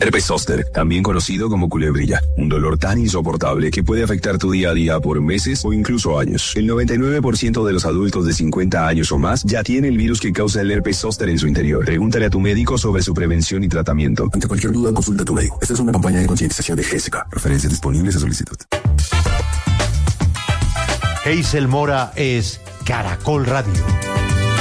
Herpes zóster, también conocido como culebrilla, un dolor tan insoportable que puede afectar tu día a día por meses o incluso años. El 99% de los adultos de 50 años o más ya tiene el virus que causa el herpes zóster en su interior. Pregúntale a tu médico sobre su prevención y tratamiento. Ante cualquier duda, consulta a tu médico. Esta es una campaña de concientización de GESCA. Referencias disponibles a solicitud. Hazel Mora es Caracol Radio.